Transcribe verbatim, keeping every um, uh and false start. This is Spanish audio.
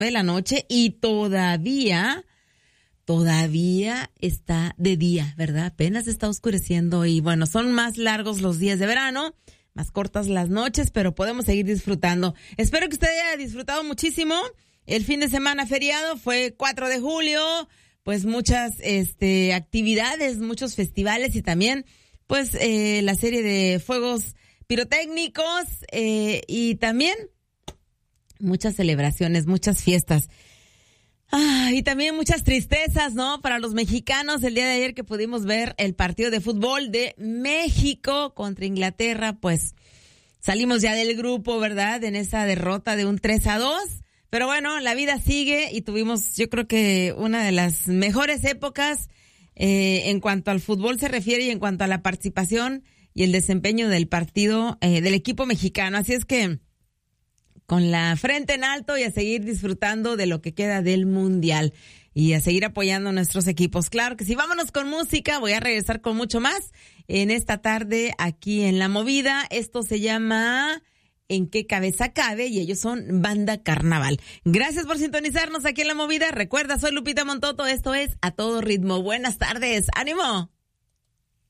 de la noche y todavía, todavía está de día, ¿verdad? Apenas está oscureciendo y bueno, son más largos los días de verano, más cortas las noches, pero podemos seguir disfrutando. Espero que usted haya disfrutado muchísimo. El fin de semana feriado fue cuatro de julio, pues muchas este actividades, muchos festivales y también pues eh, la serie de fuegos pirotécnicos eh, y también muchas celebraciones, muchas fiestas. Ah, y también muchas tristezas, ¿no? Para los mexicanos, el día de ayer que pudimos ver el partido de fútbol de México contra Inglaterra, pues salimos ya del grupo, ¿verdad? En esa derrota de un tres a dos. Pero bueno, la vida sigue y tuvimos, yo creo que una de las mejores épocas eh, en cuanto al fútbol se refiere y en cuanto a la participación y el desempeño del partido, eh, del equipo mexicano. Así es que con la frente en alto y a seguir disfrutando de lo que queda del Mundial y a seguir apoyando a nuestros equipos. Claro que sí, vámonos con música, voy a regresar con mucho más en esta tarde aquí en La Movida. Esto se llama ¿En qué cabeza cabe? Y ellos son Banda Carnaval. Gracias por sintonizarnos aquí en La Movida. Recuerda, soy Lupita Montoto, esto es A Todo Ritmo. Buenas tardes, ánimo.